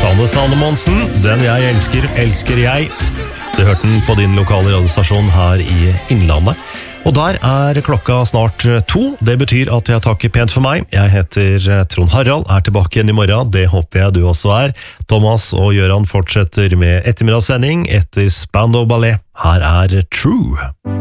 Sanne Salomonsen, den jeg elsker, elsker jeg. Du hørte den på din lokale radiostasjon her i Innlandet. Og der er klokka snart 2. Det betyr at jeg takker pent for meg. Jeg heter Trond Harald, er tilbake igjen i morgen. Det håper jeg du også er. Thomas og Gøran fortsetter med ettermiddagssending etter Spandau Ballet. Her er True.